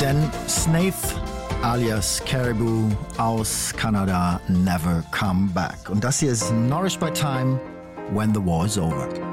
Denn Snaith alias Caribou aus Kanada, Never Come Back. Und das hier ist Nourished by Time, When the War is Over.